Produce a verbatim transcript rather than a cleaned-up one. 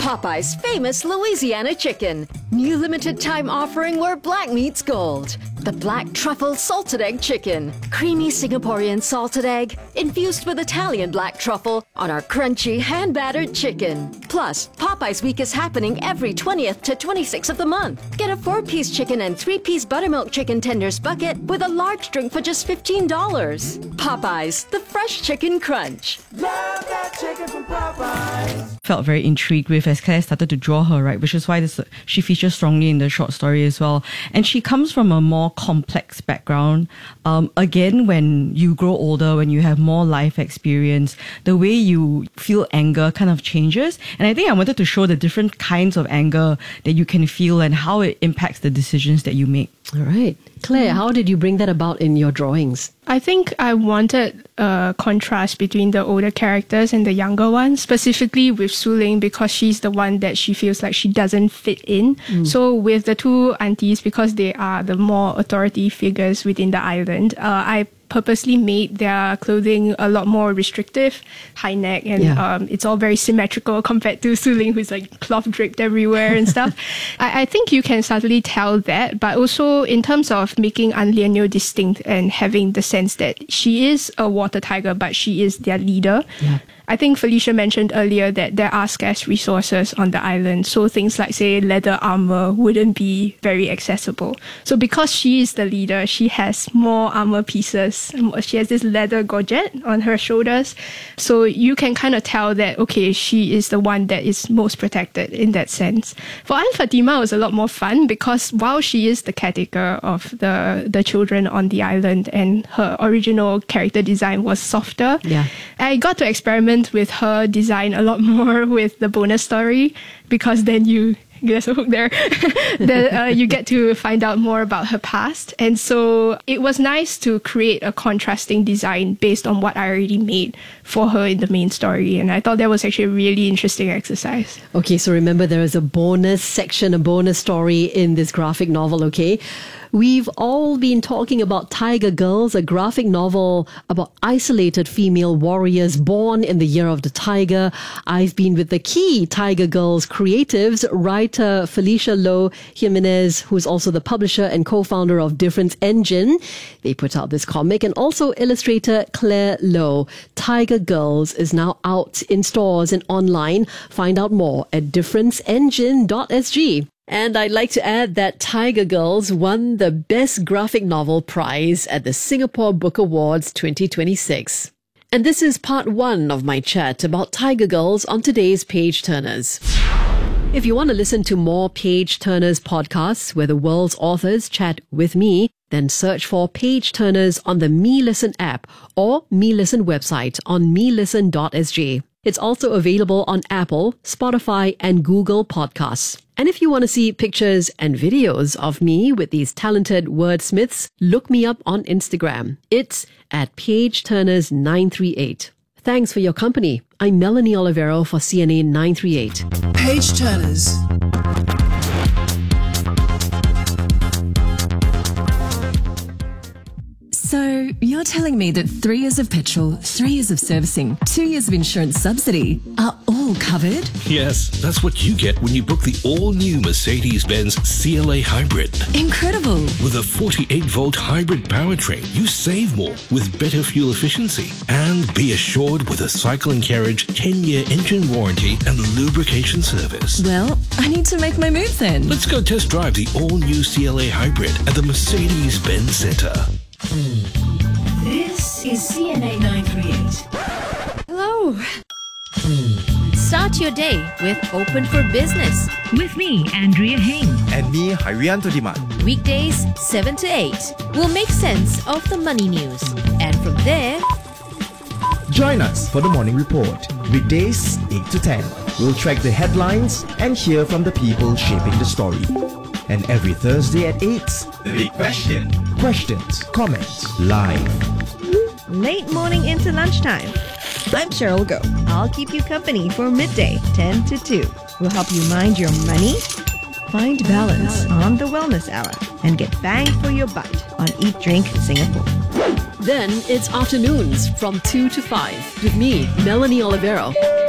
Popeye's famous Louisiana chicken. New limited time offering where black meets gold. The black truffle salted egg chicken. Creamy Singaporean salted egg infused with Italian black truffle on our crunchy hand-battered chicken. Plus, Popeye's Week is happening every twentieth to twenty-sixth of the month. Get a four-piece chicken and three-piece buttermilk chicken tenders bucket with a large drink for just fifteen dollars. Popeye's, the fresh chicken crunch. Love that chicken from Popeyes. Felt very intrigued with as Claire started to draw her, right? Which is why this she features strongly in the short story as well. And she comes from a more complex background. Um, again, when you grow older, when you have more life experience, the way you feel anger kind of changes. And I think I wanted to show the different kinds of anger that you can feel and how it impacts the decisions that you make. All right. Claire, how did you bring that about in your drawings? I think I wanted a contrast between the older characters and the younger ones, specifically with Su Ling, because she's the one that she feels like she doesn't fit in. Mm. So with the two aunties, because they are the more authority figures within the island, uh, I purposely made their clothing a lot more restrictive, high neck, and yeah. um, it's all very symmetrical compared to Su Ling, who's like cloth draped everywhere and stuff. I, I think you can subtly tell that, but also in terms of making An Lian Niu distinct and having the sense that she is a water tiger, but she is their leader. Yeah. I think Felicia mentioned earlier that there are scarce resources on the island, so things like, say, leather armor wouldn't be very accessible. So because she is the leader, she has more armor pieces. She has this leather gorget on her shoulders. So you can kind of tell that, okay, she is the one that is most protected in that sense. For Aunt Fatima, it was a lot more fun because while she is the caretaker of the, the children on the island and her original character design was softer, yeah. I got to experiment with her design a lot more with the bonus story, because then you there's a hook there that uh, you get to find out more about her past. And so it was nice to create a contrasting design based on what I already made for her in the main story. And I thought that was actually a really interesting exercise. Okay, so remember there is a bonus section, a bonus story in this graphic novel, okay? We've all been talking about Tiger Girls, a graphic novel about isolated female warriors born in the year of the tiger. I've been with the key Tiger Girls creatives, writer Felicia Loh Jimenez, who's also the publisher and co-founder of Difference Engine. They put out this comic, and also illustrator Claire Loh. Tiger Girls is now out in stores and online. Find out more at difference engine dot s g. And I'd like to add that Tiger Girls won the Best Graphic Novel prize at the Singapore Book Awards twenty twenty-six. And this is part one of my chat about Tiger Girls on today's Page Turners. If you want to listen to more Page Turners podcasts where the world's authors chat with me, then search for Page Turners on the Me Listen app or Me Listen website on me listen dot s g. It's also available on Apple, Spotify, and Google Podcasts. And if you want to see pictures and videos of me with these talented wordsmiths, look me up on Instagram. It's at Page Turners nine three eight. Thanks for your company. I'm Melanie Olivero for C N A nine three eight. Page Turners. So, you're telling me that three years of petrol, three years of servicing, two years of insurance subsidy are all covered? Yes, that's what you get when you book the all-new Mercedes-Benz C L A Hybrid. Incredible! With a forty-eight volt hybrid powertrain, you save more with better fuel efficiency. And be assured with a cycle and carriage ten year engine warranty and lubrication service. Well, I need to make my move then. Let's go test drive the all-new C L A Hybrid at the Mercedes-Benz Centre. This is C N A nine three eight. Hello. Start your day with Open for Business. With me, Andrea Heng. And me, Harianto Diman. Weekdays, seven to eight. We'll make sense of the money news. And from there... Join us for the Morning Report. Weekdays, eight to ten. We'll track the headlines and hear from the people shaping the story. And every Thursday at eight, The Big Question. Questions, comments, live. Late morning into lunchtime. I'm Cheryl Go. I'll keep you company for midday, ten to two. We'll help you mind your money, find balance on the Wellness Hour, and get bang for your buck on Eat Drink Singapore. Then it's afternoons from two to five with me, Melanie Olivero.